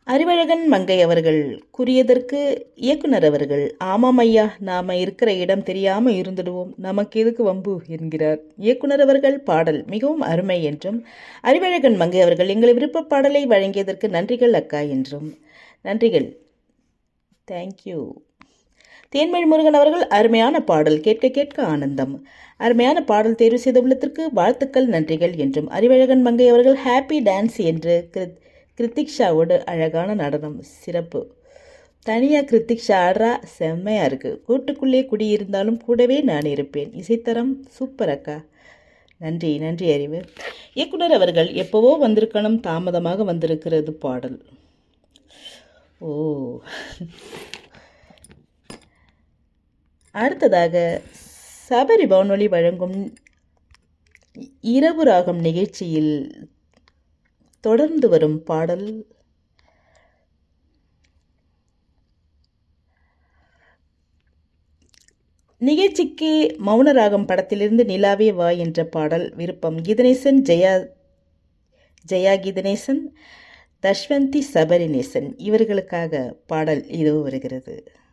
அறிவழகன் மங்கை அவர்கள் கூறியதற்கு இயக்குனர் அவர்கள், ஆமாம் ஐயா, நாம இருக்கிற இடம் தெரியாம இருந்துடுவோம், நமக்கு எதுக்கு வம்பு என்கிறார். இயக்குனர் அவர்கள், பாடல் மிகவும் அருமை என்றும், அறிவழகன் மங்கை அவர்கள், எங்கள் விருப்ப பாடலை வழங்கியதற்கு நன்றிகள் அக்கா என்றும். நன்றிகள், தேங்க்யூ. தேன்மொழி முருகன் அவர்கள், அருமையான பாடல், கேட்க கேட்க ஆனந்தம், அருமையான பாடல் தேர்வு செய்துள்ளதற்கு வாழ்த்துக்கள், நன்றிகள் என்றும். அறிவழகன் மங்கை அவர்கள், ஹாப்பி டான்ஸ் என்று கிருத்திக்ஷாவோடு அழகான நடனம், சிறப்பு. தனியாக கிருத்திக்ஷா ஆடுறா, செம்மையாக இருக்குது. கூட்டுக்குள்ளே குடியிருந்தாலும் கூடவே நான் இருப்பேன், இசைத்தரம் சூப்பர் அக்கா. நன்றி நன்றி அறிவு. இயக்குனர் அவர்கள், எப்போவோ வந்திருக்கணும், தாமதமாக வந்திருக்கிறது பாடல். ஓ, அடுத்ததாக சபரி வானொலி வழங்கும் இரவு ராகம் நிகழ்ச்சியில் தொடர்ந்து வரும் பாடல் நிகழ்ச்சிக்கு மௌனராகம் படத்திலிருந்து நிலாவே வா என்ற பாடல் விருப்பம். கீதநேசன், ஜெயா கீதநேசன், தஷ்வந்தி சபரிநேசன் இவர்களுக்காக பாடல் இதோ வருகிறது.